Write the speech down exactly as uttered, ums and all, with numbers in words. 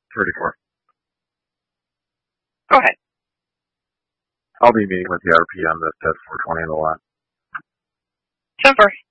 thirty-four. Go ahead. I'll be meeting with the R P on the test four twenty in the lot. Super.